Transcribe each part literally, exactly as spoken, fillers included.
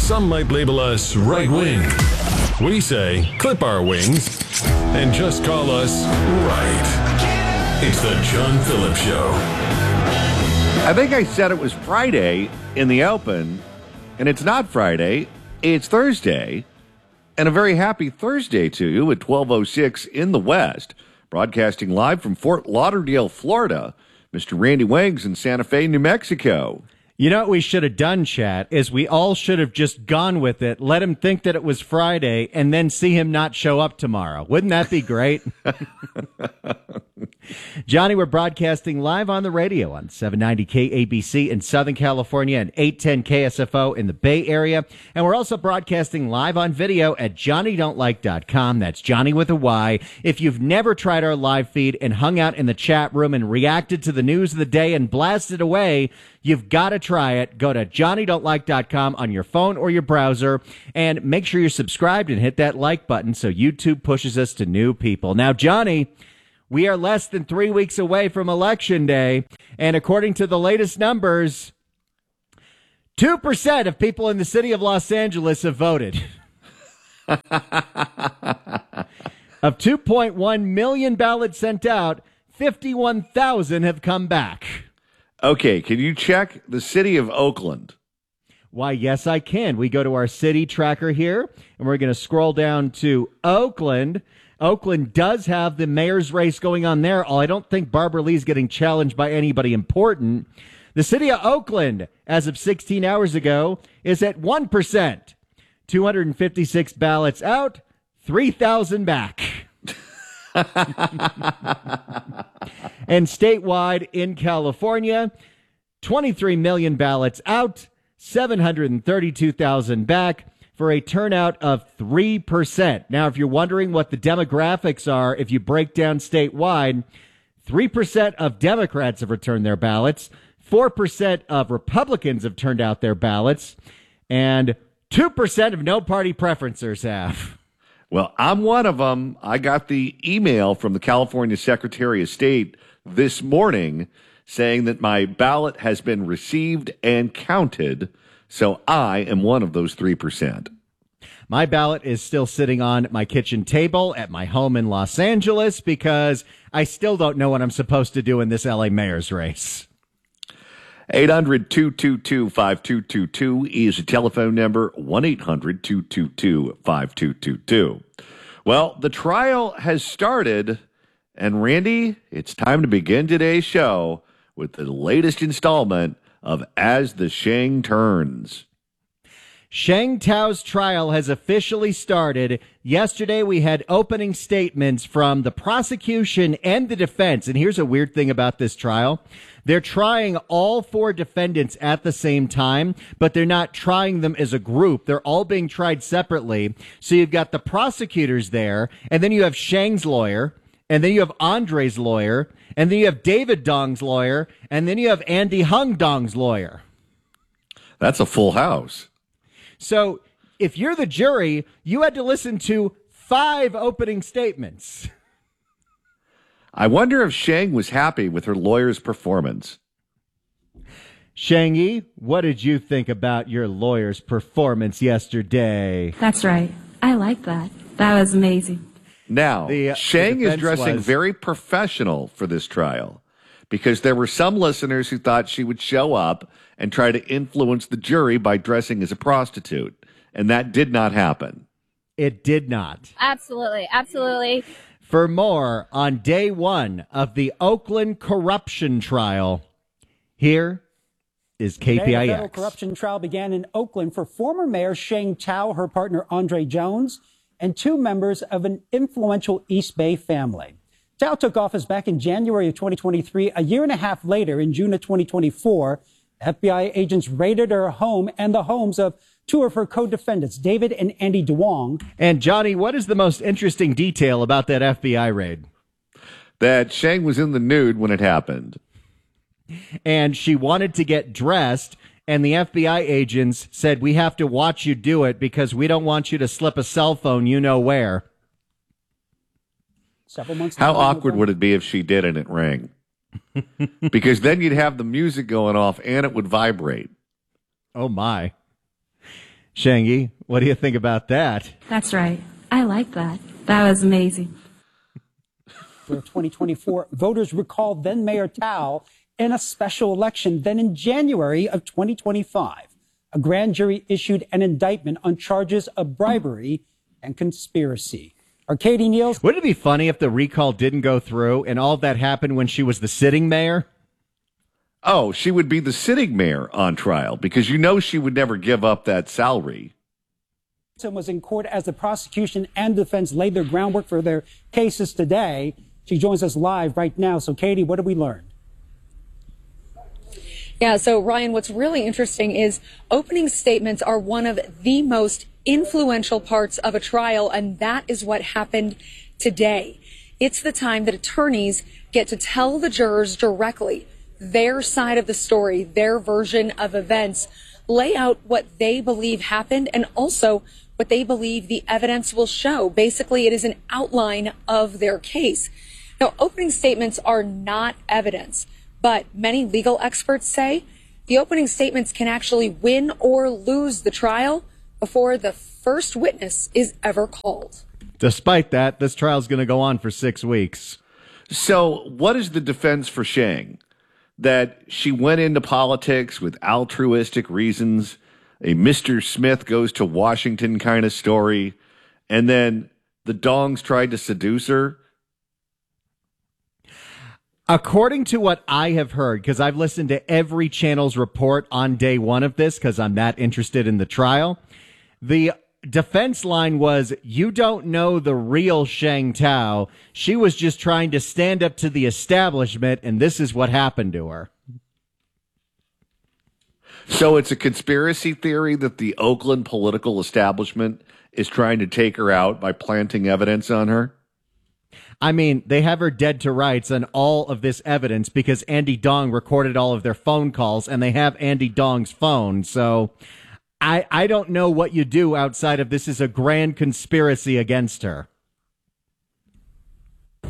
Some might label us right-wing. We say, clip our wings and just call us right. It's the John Phillips Show. I think I said it was Friday in the open, and it's not Friday. It's Thursday. And a very happy Thursday to you at twelve oh six in the West. Broadcasting live from Fort Lauderdale, Florida. Mister Randy Wangs in Santa Fe, New Mexico. You know what we should have done, Chat, is we all should have just gone with it, let him think that it was Friday, and then see him not show up tomorrow. Wouldn't that be great? Johnny, we're broadcasting live on the radio on seven ninety K A B C in Southern California and eight ten K S F O in the Bay Area. And we're also broadcasting live on video at Johnny Don't Like dot com. That's Johnny with a Y. If you've never tried our live feed and hung out in the chat room and reacted to the news of the day and blasted away, you've got to try it. Go to Johnny Don't Like dot com on your phone or your browser and make sure you're subscribed and hit that like button so YouTube pushes us to new people. Now, Johnny, we are less than three weeks away from Election Day, and according to the latest numbers, two percent of people in the city of Los Angeles have voted. Of two point one million ballots sent out, fifty-one thousand have come back. Okay, can you check the city of Oakland? Why, yes, I can. We go to our city tracker here, and we're going to scroll down to Oakland. Oakland does have the mayor's race going on there. I don't think Barbara Lee's getting challenged by anybody important. The city of Oakland, as of sixteen hours ago, is at one percent. two hundred fifty-six ballots out, three thousand back. And statewide in California, twenty-three million ballots out, seven hundred thirty-two thousand back, for a turnout of three percent. Now, if you're wondering what the demographics are, if you break down statewide, three percent of Democrats have returned their ballots, four percent of Republicans have turned out their ballots, and two percent of no-party preferencers have. Well, I'm one of them. I got the email from the California Secretary of State this morning saying that my ballot has been received and counted. So I am one of those three percent. My ballot is still sitting on my kitchen table at my home in Los Angeles because I still don't know what I'm supposed to do in this L A mayor's race. eight hundred, two two two, five two two two is the telephone number, one eight hundred, two two two, five two two two. Well, the trial has started, and Randy, it's time to begin today's show with the latest installment of As the Shang Turns. Sheng Tao's trial has officially started. Yesterday, we had opening statements from the prosecution and the defense. And here's a weird thing about this trial. They're trying all four defendants at the same time, but they're not trying them as a group. They're all being tried separately. So you've got the prosecutors there, and then you have Sheng's lawyer, and then you have Andre's lawyer, and then you have David Dong's lawyer, and then you have Andy Hung Dong's lawyer. That's a full house. So if you're the jury, you had to listen to five opening statements. I wonder if Shang was happy with her lawyer's performance. Shang-Yi, what did you think about your lawyer's performance yesterday? That's right. I like that. That was amazing. Now, The, uh, Shang the is defense dressing was- very professional for this trial because there were some listeners who thought she would show up and try to influence the jury by dressing as a prostitute, and that did not happen. It did not. Absolutely, absolutely. For more on day one of the Oakland corruption trial, here is K P Today, I X. the federal corruption trial began in Oakland for former Mayor Sheng Tao, her partner Andre Jones, and two members of an influential East Bay family. Tao took office back in January of twenty twenty-three. A year and a half later, in June of twenty twenty-four, F B I agents raided her home and the homes of two of her co-defendants, David and Andy Duong. And Johnny, what is the most interesting detail about that F B I raid? That Shang was in the nude when it happened. And she wanted to get dressed, and the F B I agents said, we have to watch you do it because we don't want you to slip a cell phone you know where. Several months How later, awkward would it be if she did and it rang? Because then you'd have the music going off and it would vibrate. Oh, my. Shangy, what do you think about that? That's right. I like that. That was amazing. For twenty twenty-four, voters recalled then Mayor Tao in a special election. Then in January of twenty twenty-five, a grand jury issued an indictment on charges of bribery and conspiracy. Arcady Niels. Wouldn't it be funny if the recall didn't go through and all of that happened when she was the sitting mayor? Oh, she would be the sitting mayor on trial because you know she would never give up that salary. Was in court as the prosecution and defense laid their groundwork for their cases today. She joins us live right now. So, Katie, what did we learn? Yeah, so, Ryan, what's really interesting is opening statements are one of the most influential parts of a trial, and that is what happened today. It's the time that attorneys get to tell the jurors directly their side of the story, their version of events, lay out what they believe happened, and also what they believe the evidence will show. Basically, it is an outline of their case. Now, opening statements are not evidence, but many legal experts say the opening statements can actually win or lose the trial before the first witness is ever called. Despite that, this trial is going to go on for six weeks. So what is the defense for Shang? That she went into politics with altruistic reasons, a Mister Smith goes to Washington kind of story, and then the dongs tried to seduce her? According to what I have heard, because I've listened to every channel's report on day one of this, because I'm that interested in the trial, the defense line was, you don't know the real Shang Tao. She was just trying to stand up to the establishment, and this is what happened to her. So it's a conspiracy theory that the Oakland political establishment is trying to take her out by planting evidence on her? I mean, they have her dead to rights on all of this evidence because Andy Dong recorded all of their phone calls, and they have Andy Dong's phone. So I, I don't know what you do outside of this is a grand conspiracy against her. Do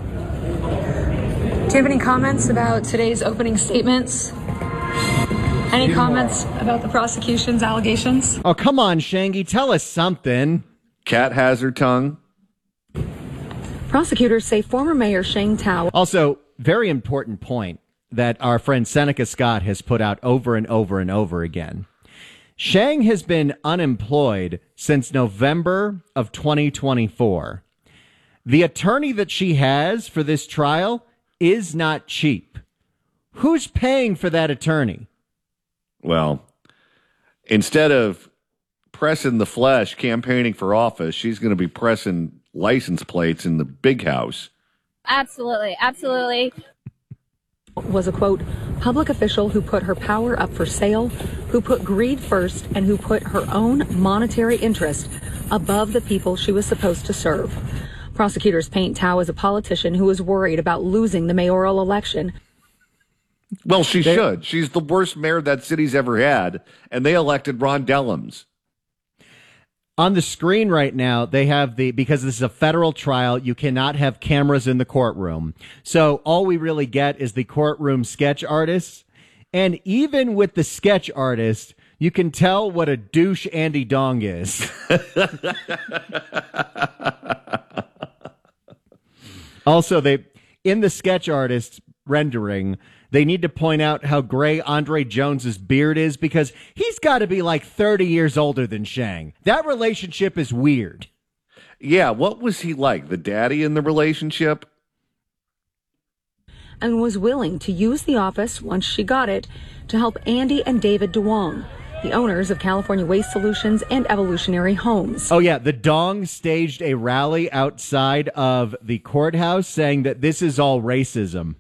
you have any comments about today's opening statements? Any comments about the prosecution's allegations? Oh, come on, Shangy, tell us something. Cat has her tongue. Prosecutors say former Mayor Shang Tao. Also, very important point that our friend Seneca Scott has put out over and over and over again. Shang has been unemployed since November of twenty twenty-four. The attorney that she has for this trial is not cheap. Who's paying for that attorney? Well, instead of pressing the flesh, campaigning for office, she's going to be pressing license plates in the big house. Absolutely. Absolutely. Was a, quote, public official who put her power up for sale, who put greed first, and who put her own monetary interest above the people she was supposed to serve. Prosecutors paint Tao as a politician who was worried about losing the mayoral election. Well, she they, should. She's the worst mayor that city's ever had, and they elected Ron Dellums. On the screen right now, they have the, because this is a federal trial, you cannot have cameras in the courtroom. So all we really get is the courtroom sketch artists. And even with the sketch artist, you can tell what a douche Andy Dong is. Also, they, in the sketch artist rendering, they need to point out how gray Andre Jones's beard is because he's got to be like thirty years older than Shang. That relationship is weird. Yeah, what was he like? The daddy in the relationship? And was willing to use the office once she got it to help Andy and David DeWong, the owners of California Waste Solutions and Evolutionary Homes. Oh, yeah. The Dong staged a rally outside of the courthouse saying that this is all racism.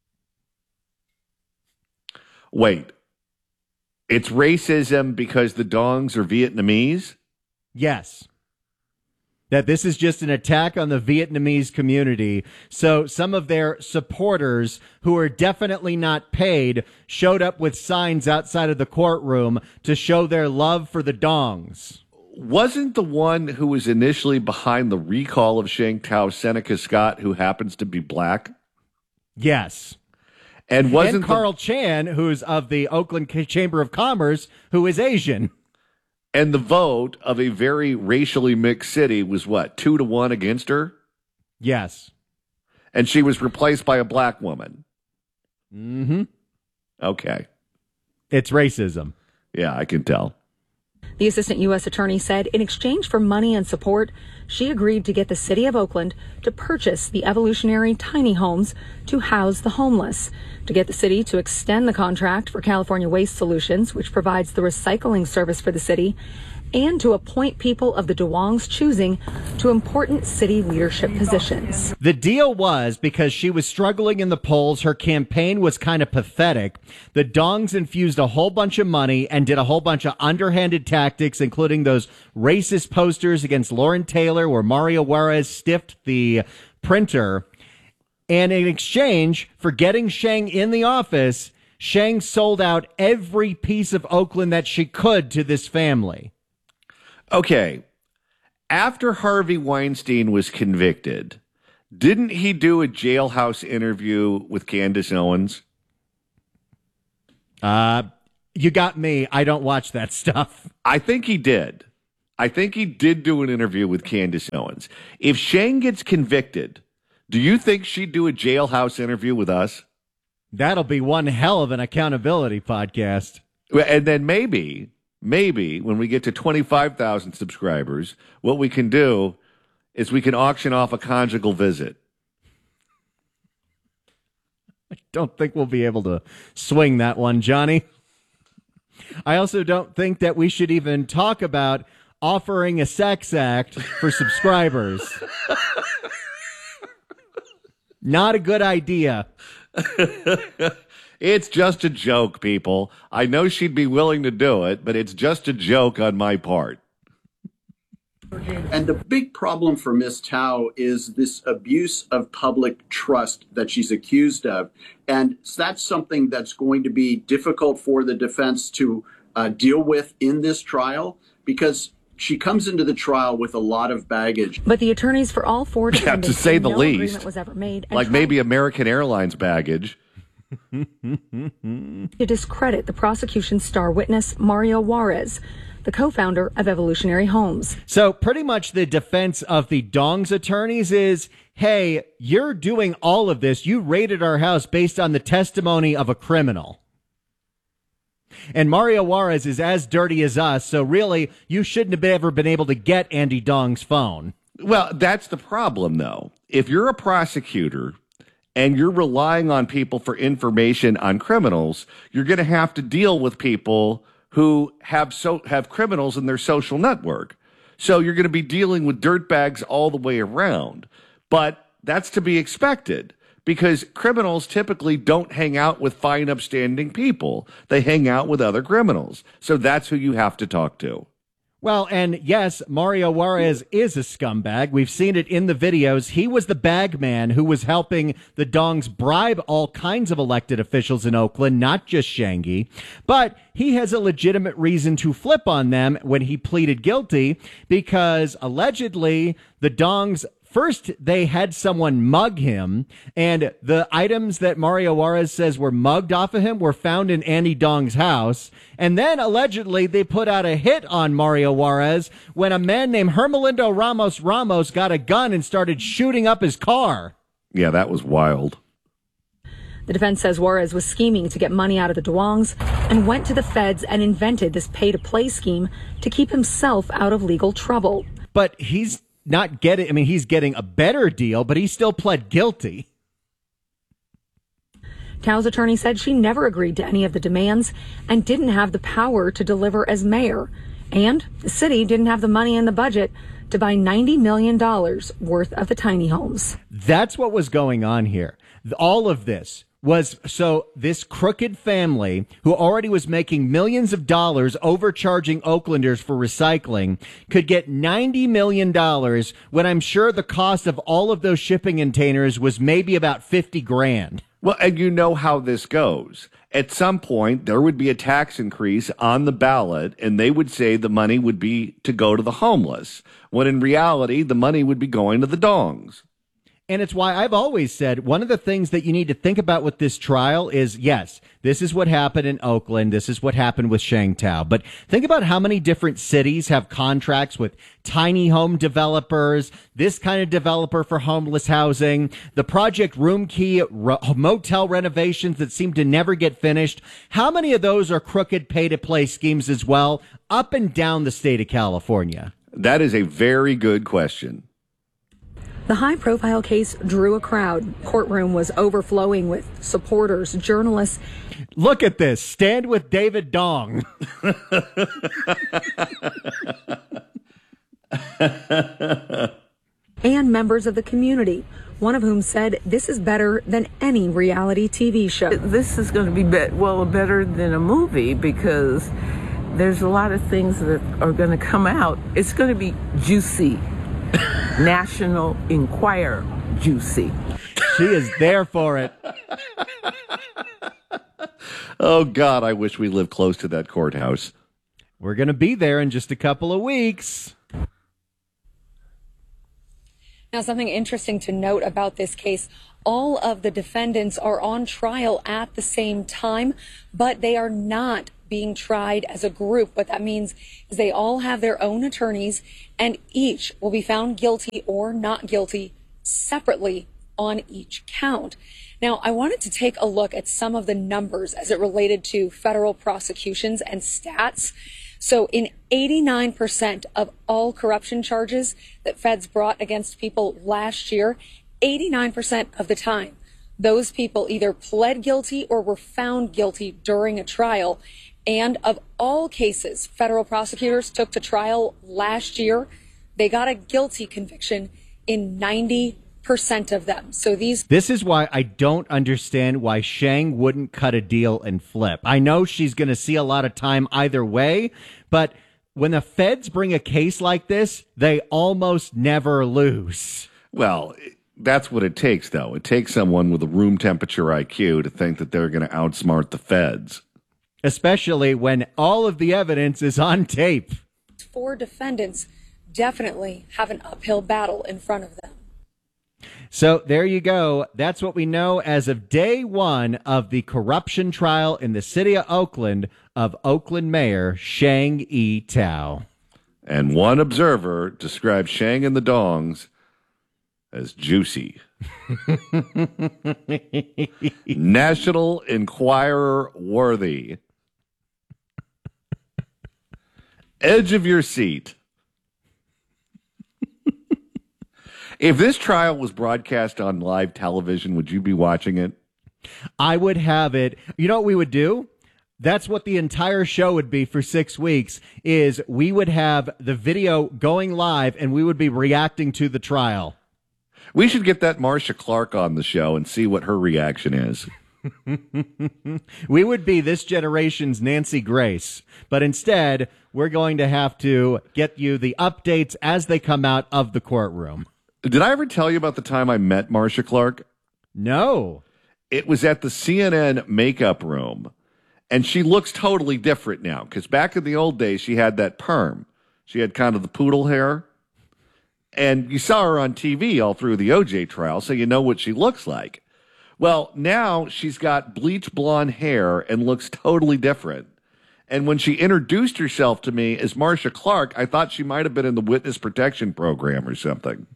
Wait, it's racism because the Dongs are Vietnamese? Yes. That this is just an attack on the Vietnamese community. So some of their supporters, who are definitely not paid, showed up with signs outside of the courtroom to show their love for the Dongs. Wasn't the one who was initially behind the recall of Shang Tao Seneca Scott, who happens to be black? Yes. And wasn't and Carl the, Chan, who's of the Oakland Chamber of Commerce, who is Asian. And the vote of a very racially mixed city was what, two to one against her? Yes. And she was replaced by a black woman. Mm-hmm. Okay. It's racism. Yeah, I can tell. The assistant U S attorney said in exchange for money and support, she agreed to get the city of Oakland to purchase the evolutionary tiny homes to house the homeless, to get the city to extend the contract for California Waste Solutions, which provides the recycling service for the city, and to appoint people of the Duong's choosing to important city leadership positions. The deal was, because she was struggling in the polls, her campaign was kind of pathetic. The Dongs infused a whole bunch of money and did a whole bunch of underhanded tactics, including those racist posters against Lauren Taylor where Mario Juarez stiffed the printer. And in exchange for getting Sheng in the office, Sheng sold out every piece of Oakland that she could to this family. Okay, after Harvey Weinstein was convicted, didn't he do a jailhouse interview with Candace Owens? Uh, you got me. I don't watch that stuff. I think he did. I think he did do an interview with Candace Owens. If Sheng gets convicted, do you think she'd do a jailhouse interview with us? That'll be one hell of an accountability podcast. And then maybe... Maybe when we get to twenty-five thousand subscribers, what we can do is we can auction off a conjugal visit. I don't think we'll be able to swing that one, Johnny. I also don't think that we should even talk about offering a sex act for subscribers. Not a good idea. It's just a joke, people. I know she'd be willing to do it, but it's just a joke on my part. And the big problem for Miz Tao is this abuse of public trust that she's accused of. And that's something that's going to be difficult for the defense to uh, deal with in this trial, because she comes into the trial with a lot of baggage. But the attorneys for all four defendants, yeah, to say the no least, agreement was ever made, like maybe American Airlines baggage. to discredit the prosecution's star witness, Mario Juarez, the co-founder of Evolutionary Homes. So pretty much the defense of the Dong's attorneys is, hey, you're doing all of this. You raided our house based on the testimony of a criminal. And Mario Juarez is as dirty as us, so really, you shouldn't have ever been able to get Andy Dong's phone. Well, that's the problem, though. If you're a prosecutor and you're relying on people for information on criminals, you're going to have to deal with people who have so have criminals in their social network. So you're going to be dealing with dirtbags all the way around. But that's to be expected, because criminals typically don't hang out with fine, upstanding people. They hang out with other criminals. So that's who you have to talk to. Well, and yes, Mario Juarez is a scumbag. We've seen it in the videos. He was the bag man who was helping the Dongs bribe all kinds of elected officials in Oakland, not just Shangy. But he has a legitimate reason to flip on them when he pleaded guilty, because allegedly the Dongs, first, they had someone mug him, and the items that Mario Juarez says were mugged off of him were found in Andy Dong's house. And then, allegedly, they put out a hit on Mario Juarez when a man named Hermelindo Ramos Ramos got a gun and started shooting up his car. Yeah, that was wild. The defense says Juarez was scheming to get money out of the Duongs and went to the feds and invented this pay-to-play scheme to keep himself out of legal trouble. But he's not getting, I mean, he's getting a better deal, but he still pled guilty. Tao's attorney said she never agreed to any of the demands and didn't have the power to deliver as mayor. And the city didn't have the money in the budget to buy ninety million dollars worth of the tiny homes. That's what was going on here. All of this was so this crooked family, who already was making millions of dollars overcharging Oaklanders for recycling, could get ninety million dollars when I'm sure the cost of all of those shipping containers was maybe about fifty grand. Well, and you know how this goes. At some point, there would be a tax increase on the ballot, and they would say the money would be to go to the homeless, when in reality, the money would be going to the Dongs. And it's why I've always said one of the things that you need to think about with this trial is, yes, this is what happened in Oakland. This is what happened with Sheng Tao. But think about how many different cities have contracts with tiny home developers, this kind of developer for homeless housing, the Project Room Key ro- motel renovations that seem to never get finished. How many of those are crooked pay-to-play schemes as well, up and down the state of California? That is a very good question. The high-profile case drew a crowd. Courtroom was overflowing with supporters, journalists. Look at this. Stand with David Dong. And members of the community, one of whom said this is better than any reality T V show. This is going to be, be well better than a movie because there's a lot of things that are going to come out. It's going to be juicy. National Enquirer juicy. She is there for it. Oh, God, I wish we lived close to that courthouse. We're going to be there in just a couple of weeks. Now, something interesting to note about this case, all of the defendants are on trial at the same time, but they are not being tried as a group. What that means is they all have their own attorneys, and each will be found guilty or not guilty separately on each count. Now, I wanted to take a look at some of the numbers as it related to federal prosecutions and stats. So in eighty-nine percent of all corruption charges that feds brought against people last year, eighty-nine percent of the time, those people either pled guilty or were found guilty during a trial. And of all cases federal prosecutors took to trial last year, they got a guilty conviction in ninety percent of them. So these. This is why I don't understand why Sheng wouldn't cut a deal and flip. I know she's going to see a lot of time either way, but when the feds bring a case like this, they almost never lose. Well, that's what it takes, though. It takes someone with a room temperature I Q to think that they're going to outsmart the feds. Especially when all of the evidence is on tape. Four defendants definitely have an uphill battle in front of them. So there you go. That's what we know as of day one of the corruption trial in the city of Oakland of Oakland Mayor Sheng E. Tao. And one observer described Sheng and the Dongs as juicy. National Enquirer worthy. Edge of your seat. If this trial was broadcast on live television, would you be watching it? I would have it. You know what we would do? That's what the entire show would be for six weeks, is we would have the video going live and we would be reacting to the trial. We should get that Marsha Clark on the show and see what her reaction is. We would be this generation's Nancy Grace, but instead we're going to have to get you the updates as they come out of the courtroom. Did I ever tell you about the time I met Marsha Clark? No. It was at the C N N makeup room, and she looks totally different now, because back in the old days, she had that perm. She had kind of the poodle hair, and you saw her on T V all through the O J trial, so you know what she looks like. Well, now she's got bleach blonde hair and looks totally different. And when she introduced herself to me as Marsha Clark, I thought she might have been in the witness protection program or something.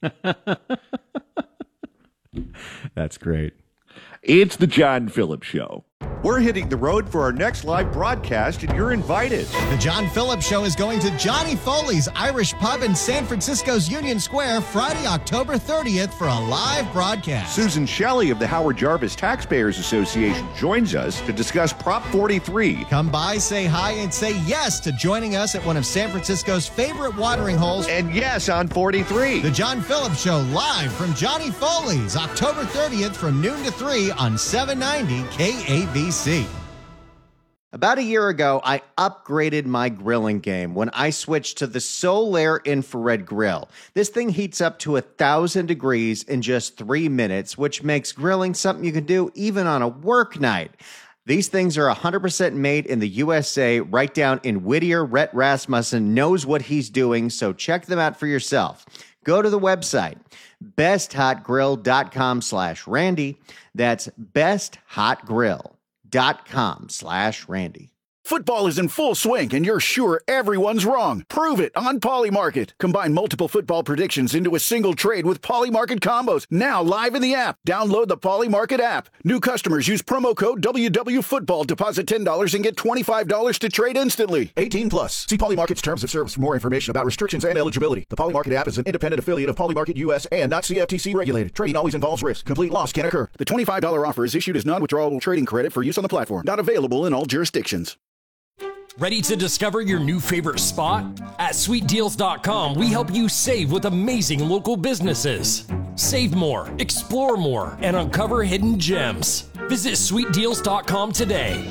That's great. It's the John Phillips Show. We're hitting the road for our next live broadcast, and you're invited. The John Phillips Show is going to Johnny Foley's Irish Pub in San Francisco's Union Square Friday, October thirtieth for a live broadcast. Susan Shelley of the Howard Jarvis Taxpayers Association joins us to discuss Prop forty-three. Come by, say hi, and say yes to joining us at one of San Francisco's favorite watering holes. And yes on forty-three. The John Phillips Show live from Johnny Foley's October thirtieth from noon to three on seven ninety K A B C. About a year ago, I upgraded my grilling game when I switched to the Solaire infrared grill. This thing heats up to a thousand degrees in just three minutes, which makes grilling something you can do even on a work night. These things are one hundred percent made in the U S A, right down in Whittier. Rhett Rasmussen knows what he's doing, so check them out for yourself. Go to the website, besthotgrill.com slash Randy. That's besthotgrill.com slash Randy. Football is in full swing, and you're sure everyone's wrong. Prove it on Polymarket. Combine multiple football predictions into a single trade with Polymarket combos. Now live in the app. Download the Polymarket app. New customers use promo code W W Football. Deposit ten dollars and get twenty-five dollars to trade instantly. eighteen plus. See Polymarket's terms of service for more information about restrictions and eligibility. The Polymarket app is an independent affiliate of Polymarket U S and not C F T C regulated. Trading always involves risk. Complete loss can occur. The twenty-five dollars offer is issued as non-withdrawable trading credit for use on the platform. Not available in all jurisdictions. Ready to discover your new favorite spot? At sweet deals dot com, we help you save with amazing local businesses. Save more, explore more, and uncover hidden gems. Visit sweet deals dot com today.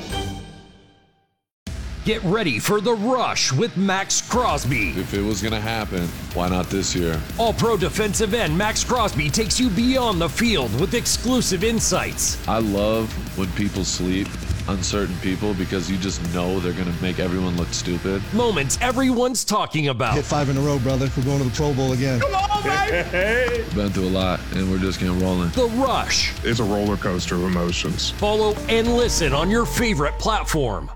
Get ready for the rush with Max Crosby. If it was going to happen, why not this year? All-pro defensive end Max Crosby takes you beyond the field with exclusive insights. I love when people sleep on certain people because you just know they're going to make everyone look stupid. Moments everyone's talking about. Hit five in a row, brother. We're going to the Pro Bowl again. Come on, baby! Been through a lot, and we're just getting rolling. The Rush. It's a roller coaster of emotions. Follow and listen on your favorite platform.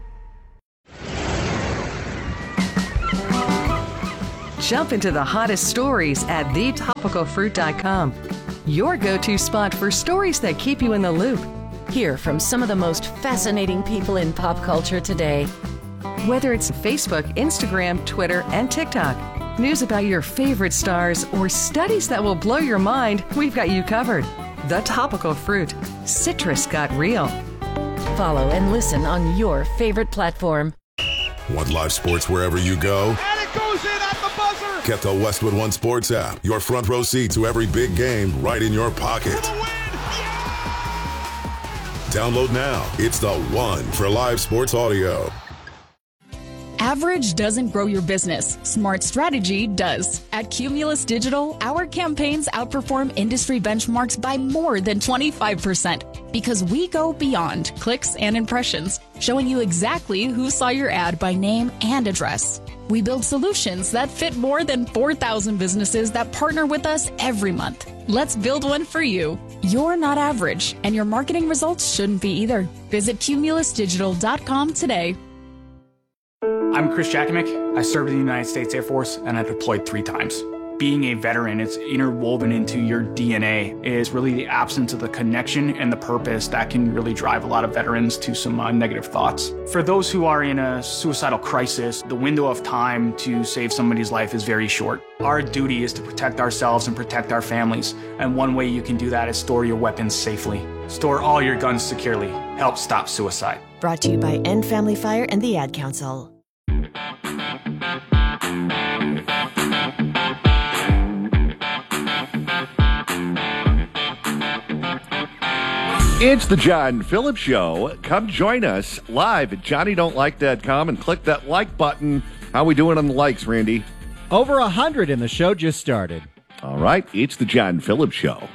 Jump into the hottest stories at the topical fruit dot com. Your go-to spot for stories that keep you in the loop. Hear from some of the most fascinating people in pop culture today. Whether it's Facebook, Instagram, Twitter, and TikTok, news about your favorite stars, or studies that will blow your mind, we've got you covered. The Topical Fruit. Citrus got real. Follow and listen on your favorite platform. Want live sports wherever you go? And it goes in at the buzzer! Get the Westwood One Sports app. Your front row seat to every big game right in your pocket. Download now. It's the one for live sports audio. Average doesn't grow your business. Smart strategy does. At Cumulus Digital, our campaigns outperform industry benchmarks by more than twenty-five percent because we go beyond clicks and impressions, showing you exactly who saw your ad by name and address. We build solutions that fit more than four thousand businesses that partner with us every month. Let's build one for you. You're not average, and your marketing results shouldn't be either. Visit cumulus digital dot com today. I'm Chris Jakimick. I served in the United States Air Force, and I deployed three times. Being a veteran, it's interwoven into your D N A. It is really the absence of the connection and the purpose that can really drive a lot of veterans to some uh, negative thoughts. For those who are in a suicidal crisis, the window of time to save somebody's life is very short. Our duty is to protect ourselves and protect our families, and one way you can do that is store your weapons safely. Store all your guns securely. Help stop suicide. Brought to you by End Family Fire and the Ad Council. It's the John Phillips Show. Come join us live at johnny don't like dot com and click that like button. How we doing on the likes, Randy? Over a hundred in the show just started. All right, it's the John Phillips Show.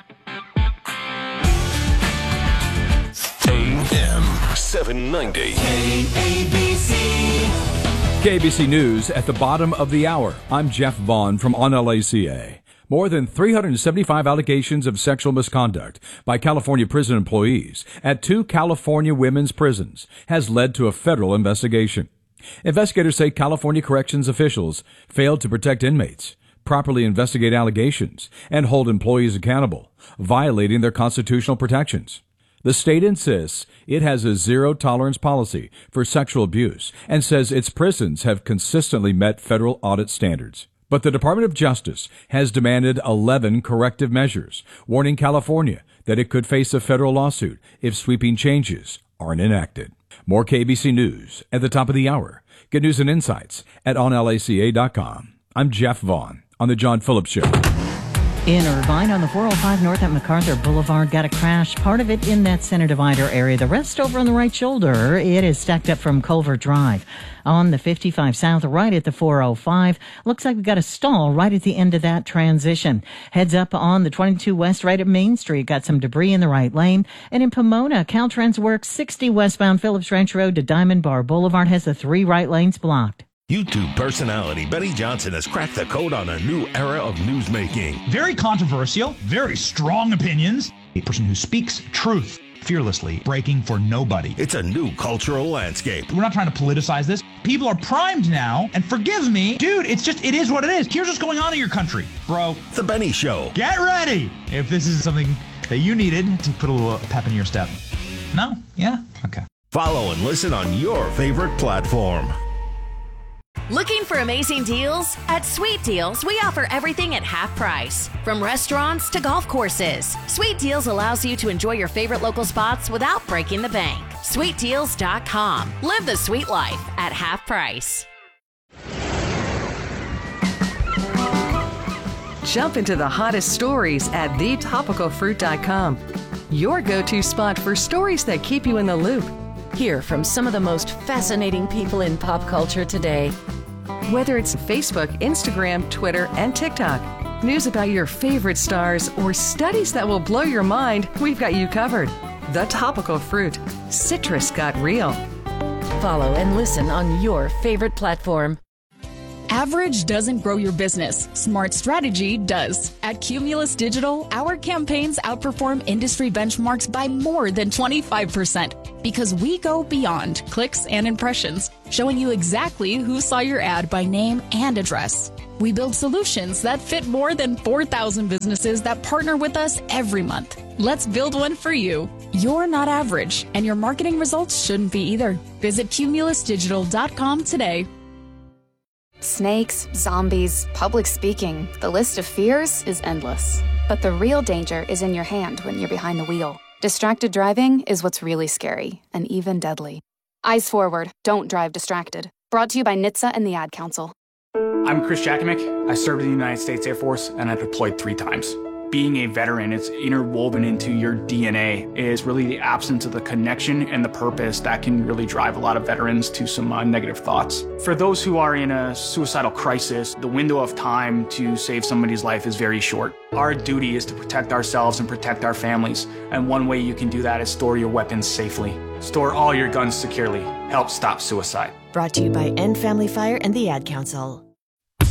A M seven ninety. K A B C. K A B C News at the bottom of the hour. I'm Jeff Vaughn from On L A C A. More than three hundred seventy-five allegations of sexual misconduct by California prison employees at two California women's prisons has led to a federal investigation. Investigators say California corrections officials failed to protect inmates, properly investigate allegations, and hold employees accountable, violating their constitutional protections. The state insists it has a zero-tolerance policy for sexual abuse and says its prisons have consistently met federal audit standards. But the Department of Justice has demanded eleven corrective measures, warning California that it could face a federal lawsuit if sweeping changes aren't enacted. More K B C News at the top of the hour. Get news and insights at on L A C A dot com. I'm Jeff Vaughn on The John Phillips Show. In Irvine on the four oh five north at MacArthur Boulevard, got a crash. Part of it in that center divider area. The rest over on the right shoulder. It is stacked up from Culver Drive. On the fifty-five south, right at the four oh five. Looks like we got a stall right at the end of that transition. Heads up on the twenty-two west, right at Main Street. Got some debris in the right lane. And in Pomona, Caltrans works sixty westbound Phillips Ranch Road to Diamond Bar Boulevard has the three right lanes blocked. YouTube personality Benny Johnson has cracked the code on a new era of newsmaking. Very controversial, very strong opinions. A person who speaks truth fearlessly, breaking for nobody. It's a new cultural landscape. We're not trying to politicize this. People are primed now, and forgive me, dude, it's just, it is what it is. Here's what's going on in your country, bro. The Benny Show. Get ready if this is something that you needed to put a little pep in your step. No? Yeah? Okay. Follow and listen on your favorite platform. Looking for amazing deals? At Sweet Deals, we offer everything at half price. From restaurants to golf courses, Sweet Deals allows you to enjoy your favorite local spots without breaking the bank. sweet deals dot com. Live the sweet life at half price. Jump into the hottest stories at the topical fruit dot com. Your go-to spot for stories that keep you in the loop. Hear from some of the most fascinating people in pop culture today. Whether it's Facebook, Instagram, Twitter, and TikTok, news about your favorite stars, or studies that will blow your mind, we've got you covered. The Topical Fruit. Citrus got real. Follow and listen on your favorite platform. Average doesn't grow your business. Smart strategy does. At Cumulus Digital, our campaigns outperform industry benchmarks by more than twenty-five percent because we go beyond clicks and impressions, showing you exactly who saw your ad by name and address. We build solutions that fit more than four thousand businesses that partner with us every month. Let's build one for you. You're not average, and your marketing results shouldn't be either. Visit cumulus digital dot com today. Snakes, zombies, public speaking, the list of fears is endless. But the real danger is in your hand when you're behind the wheel. Distracted driving is what's really scary and even deadly. Eyes forward, don't drive distracted. Brought to you by N H T S A and the Ad Council. I'm Chris Jakimick. I served in the United States Air Force and I deployed three times. Being a veteran, it's interwoven into your D N A, is really the absence of the connection and the purpose that can really drive a lot of veterans to some uh, negative thoughts. For those who are in a suicidal crisis, the window of time to save somebody's life is very short. Our duty is to protect ourselves and protect our families, and one way you can do that is store your weapons safely. Store all your guns securely. Help stop suicide. Brought to you by End Family Fire and the Ad Council.